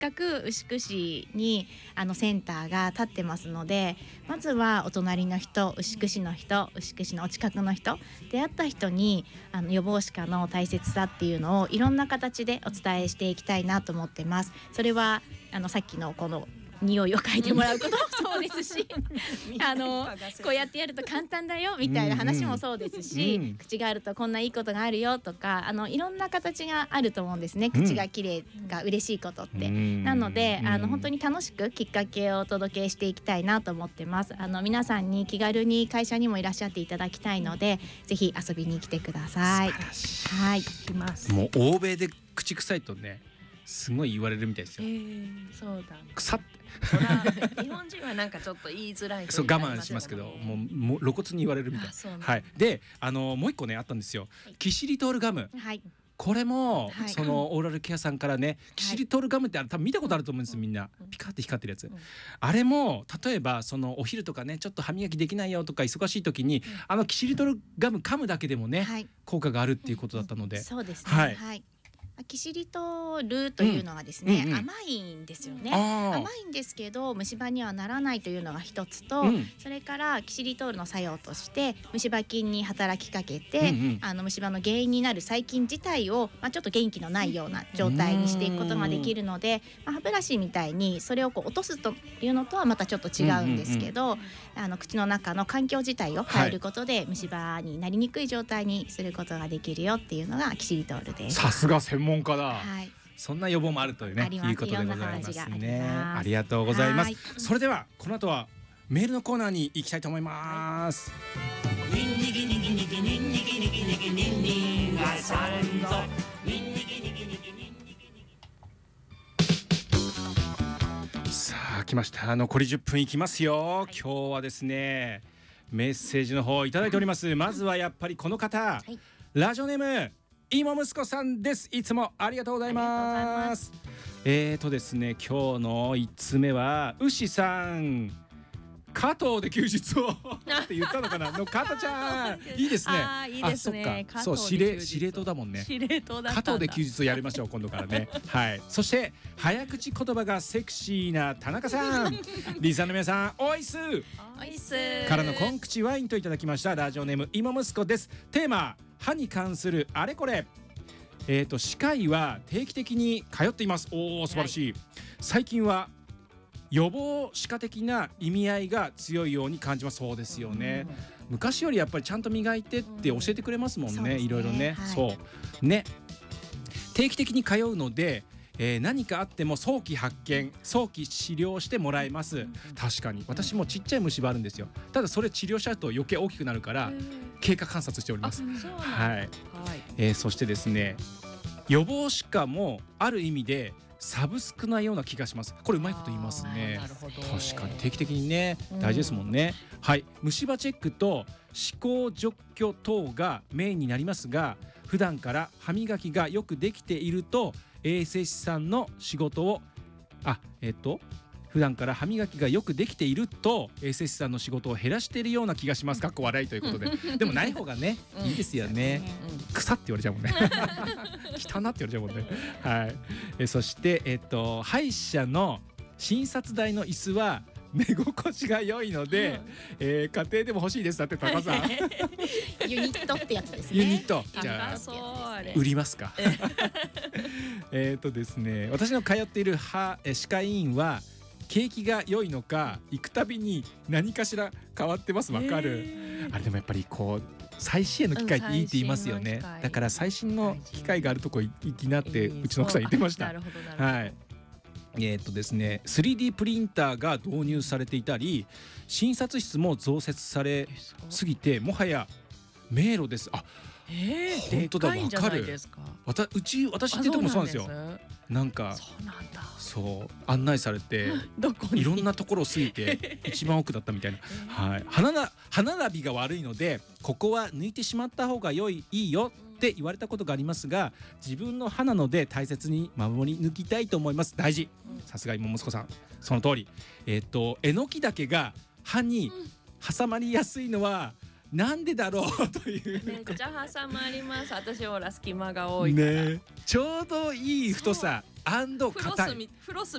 かく牛久市にセンターが立ってますので、まずはお隣の人、牛久市の人、牛久市のお近くの人、出会った人に予防歯科の大切さっていうのをいろんな形でお伝えしていきたいなと思ってます。それはさっきのこの匂いを嗅いでもらうこともそうですしこうやってやると簡単だよみたいな話もそうですし、口があるとこんないいことがあるよとかいろんな形があると思うんですね。口が綺麗が嬉しいことって、なので本当に楽しくきっかけをお届けしていきたいなと思ってます。皆さんに気軽に会社にもいらっしゃっていただきたいので、ぜひ遊びに来てください。はい、来ます。 もう欧米で口臭いとねすごい言われるみたいですよ。 そうだ。 臭って日本人はなんかちょっと言いづらい、 そう我慢しますけど、もう露骨に言われるみたい。はい。でもう一個ねあったんですよ。キシリトールガム。はい。これも、そのオーラルケアさんからね、キシリトールガムって多分見たことあると思うんですよ、みんな。ピカって光ってるやつ。あれも例えばそのお昼とかねちょっと歯磨きできないよとか忙しい時にキシリトールガム噛むだけでもね、効果があるっていうことだったので。 そうですね。はい。キシリトールというのがですね、甘いんですよね。甘いんですけど虫歯にはならないというのが一つと、それからキシリトールの作用として虫歯菌に働きかけて、虫歯の原因になる細菌自体を、ちょっと元気のないような状態にしていくことができるので、歯ブラシみたいにそれをこう落とすというのとはまたちょっと違うんですけど、口の中の環境自体を変えることで、虫歯になりにくい状態にすることができるよっていうのがキシリトールです。 さすが専門家だ。はい、そんな予防もあるというね、いうことでございますね。ありがとうございます。それではこの後はメールのコーナーに行きたいと思います。さあ来ました。残り10分いきますよ。今日はですねメッセージの方いただいております。まずはやっぱりこの方、ラジオネーム芋息子さんです。いつもありがとうございます。ですね今日の1つ目は牛さん、加藤で休日をって言ったのかなの加藤ちゃんいいですね。 いいですね。 そう司令塔だもんね。 司令塔だったんだ。 加藤で休日をやりましょう今度からね。はい。そして早口言葉がセクシーな田中さん、リスナーの皆さんおいすからのコンクチワインといただきました。ラジオネーム芋息子です。テーマ歯に関するあれこれ。歯科医は定期的に通っています。おお素晴らしい。最近は予防歯科的な意味合いが強いように感じます。そうですよね。昔よりやっぱりちゃんと磨いてって教えてくれますもんね。いろいろね。そうね。定期的に通うので、何かあっても早期発見、早期治療してもらえます。確かに私もちっちゃい虫歯あるんですよ。ただそれ治療しちゃうと余計大きくなるから経過観察しております。はい。そしてですね予防歯科もある意味でサブスクなような気がします。これうまいこと言いますね。確かに定期的にね大事ですもんね。はい。虫歯チェックと歯垢除去等がメインになりますが、普段から歯磨きがよくできていると衛生士さんの仕事を普段から歯磨きがよくできていると衛生士さんの仕事を減らしているような気がします。かっこ笑いということででもない方がねいいですよね。草って言われちゃうもんね汚って言われちゃうもんね。はい。そして歯医者の診察台の椅子は寝心地が良いので、家庭でも欲しいです。だって高さんユニットってやつですね。 ユニットじゃあ売りますかですね私の通っている歯科医院は景気が良いのか行くたびに何かしら変わってます。わかる。あれでもやっぱりこう最新鋭の機械っていいって言いますよね。だから最新の機械があるとこ行きなってうちの奥さん言ってました。はい。ですね 3D プリンターが導入されていたり診察室も増設されすぎてもはや迷路です。あ、本当だわかる。私行ってるとこもそうなんですよ。なんかそう案内されていろんなところを過ぎて一番奥だったみたいな。はい。歯並びが悪いのでここは抜いてしまった方がいいよって言われたことがありますが、自分の歯なので大切に守り抜きたいと思います。大事。さすが芋息子さんその通り。えのきだけが歯に挟まりやすいのはなんでだろうという。 めっちゃ挟まります。私ほら隙間が多いから、 ね、ちょうどいい太さアンド硬い。 フロス